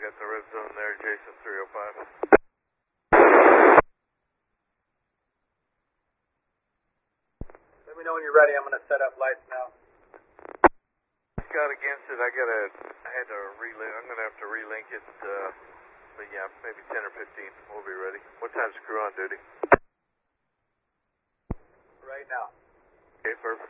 got the red zone there, Jason 305. Let me know when you're ready. I'm going to set up lights now. Scott against it. I'm going to have to relink it, but yeah, maybe 10 or 15. We'll be ready. What time's the crew on duty? Right now. Okay, perfect.